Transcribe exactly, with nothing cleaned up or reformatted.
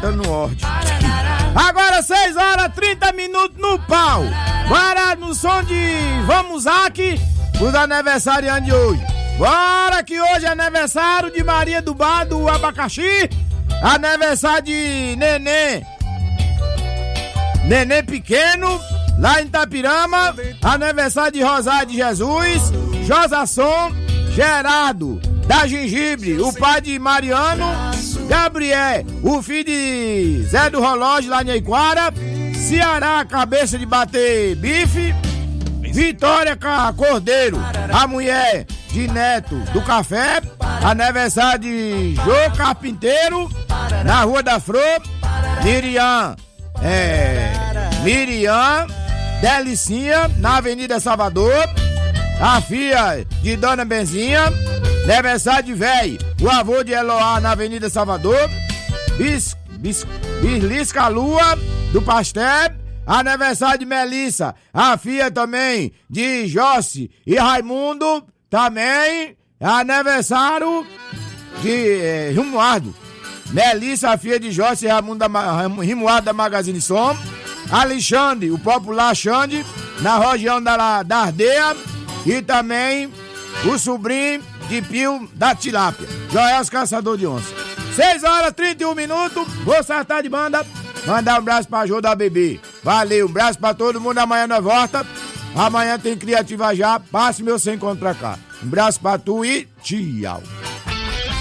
matando ordem. Agora seis horas e trinta minutos no pau. Bora no som de Vamos Aqui, os aniversariantes de hoje. Bora que hoje é aniversário de Maria do Bar do Abacaxi. Aniversário de Nenê. Nenê Pequeno, lá em Itapirama. Aniversário de Rosário de Jesus. Josasson, Gerardo da Gengibre, o pai de Mariano. Gabriel, o filho de Zé do Relógio lá em Eiquara. Ceará, cabeça de bater bife. Vitória Cordeiro, a mulher de Neto do Café. Aniversário de Jô Carpinteiro, na Rua da Flor. Miriam, é, Miriam Delicinha, na Avenida Salvador. A filha de Dona Benzinha. Aniversário de Véi, o avô de Eloá, na Avenida Salvador. Bis, bis, Bislisca Lua, do Pastel. Aniversário de Melissa, a filha também de Jossi e Raimundo. Também aniversário de eh, Rimuardo. Melissa, a filha de Jossi e Raimundo da, Rimuardo da Magazine Som. Alexandre, o popular Xande, na região da, da Ardeia. E também o sobrinho de Pio da Tilápia, Joel Caçador de Onça. seis horas e trinta e um minutos, vou saltar de banda. Mandar um abraço pra Jô da Bebê. Valeu, um abraço pra todo mundo. Amanhã nós volta. Amanhã tem Criativa Já. Passe meu sem encontro pra cá. Um abraço pra tu e tchau.